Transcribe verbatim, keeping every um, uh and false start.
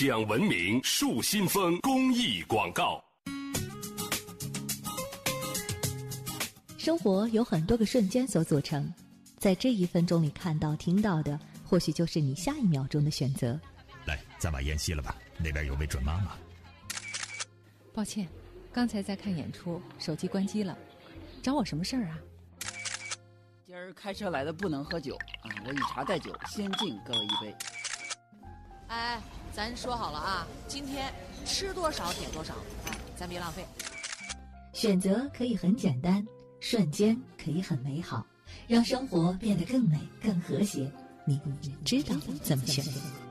讲文明树新风公益广告。 生活有很多个瞬间所组成，在这一分钟里看到听到的，或许就是你下一秒钟的选择。 来，再把烟熄了吧，那边有位准妈妈。 抱歉，刚才在看演出，手机关机了，找我什么事儿啊？ 今儿开车来的不能喝酒啊！我以茶代酒，先敬各位一杯。 哎，咱说好了啊，今天吃多少点多少，哎，咱别浪费。 选择可以很简单，瞬间可以很美好，让生活变得更美更和谐。你知道怎么选？